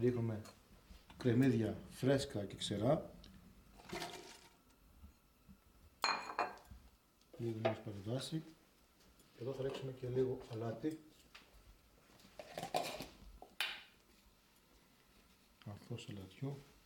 Ρίχνουμε κρεμμύδια φρέσκα και ξερά. Λίγο να παρεδάσει. Εδώ θα ρίξουμε και λίγο αλάτι. Αρθρό σαλατιού.